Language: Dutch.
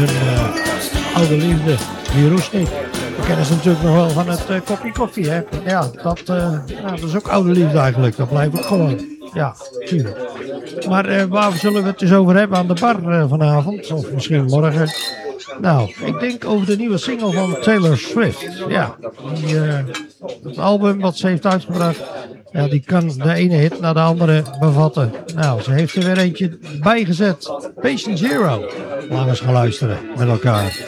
zijn oude liefde, Hiroshik. We kennen ze natuurlijk nog wel van het kopje koffie, hè. Ja, dat is ook oude liefde eigenlijk. Dat blijft ook gewoon. Ja, zie je. Maar waar zullen we het dus over hebben aan de bar vanavond? Of misschien morgen? Nou, ik denk over de nieuwe single van Taylor Swift. Ja, het album wat ze heeft uitgebracht, ja, die kan de ene hit naar de andere bevatten. Nou, ze heeft er weer eentje bijgezet. Patient Zero. Laten we eens gaan luisteren met elkaar.